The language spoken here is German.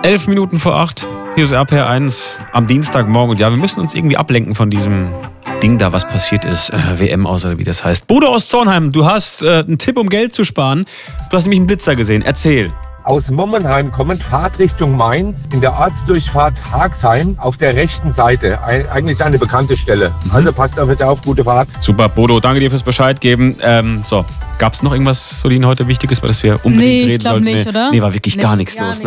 11 Minuten vor 8. Hier ist RPR1 am Dienstagmorgen. Und ja, wir müssen uns irgendwie ablenken von diesem Ding da, was passiert ist. WM aus, oder wie das heißt. Bodo aus Zornheim, du hast einen Tipp, um Geld zu sparen. Du hast nämlich einen Blitzer gesehen. Erzähl. Aus Mommenheim kommend, Fahrt Richtung Mainz, in der Ortsdurchfahrt Haxheim auf der rechten Seite. Eigentlich eine bekannte Stelle. Also passt da bitte auf, gute Fahrt. Super, Bodo, danke dir fürs Bescheid geben. Gab es noch irgendwas, Solin, heute Wichtiges, über das wir unbedingt reden sollten? Nee, ich glaube nicht, oder? Nee, war wirklich gar nichts los. Ne?